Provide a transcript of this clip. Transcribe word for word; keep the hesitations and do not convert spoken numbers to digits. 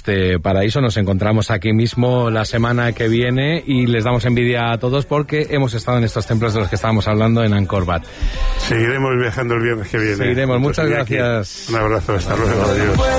este paraíso. Nos encontramos aquí mismo la semana que viene y les damos envidia a todos porque hemos estado en estos templos de los que estábamos hablando en Angkor Wat. Seguiremos viajando el viernes que viene. Seguiremos, muchas gracias. Un abrazo, hasta luego. Adiós.